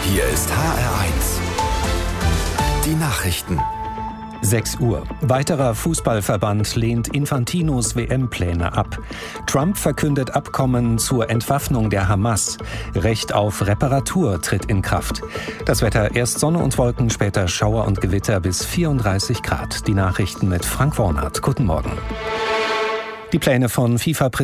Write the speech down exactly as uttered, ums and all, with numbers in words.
Hier ist H R eins. Die Nachrichten. sechs Uhr. Weiterer Fußballverband lehnt Infantinos W M-Pläne ab. Trump verkündet Abkommen zur Entwaffnung der Hamas. Recht auf Reparatur tritt in Kraft. Das Wetter: erst Sonne und Wolken, später Schauer und Gewitter bis vierunddreißig Grad. Die Nachrichten mit Frank Wornert. Guten Morgen. Die Pläne von FIFA